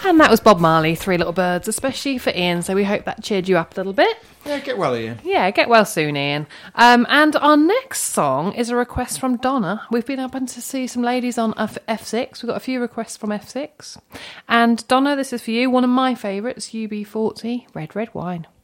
And that was Bob Marley, Three Little Birds, especially for Ian, so we hope that cheered you up a little bit. Yeah, get well, Ian. Yeah, get well soon, Ian. And our next song is a request from Donna. We've been up to see some ladies on F6. We've got a few requests from F6. And Donna, this is for you, one of my favourites, UB40, Red Red Wine.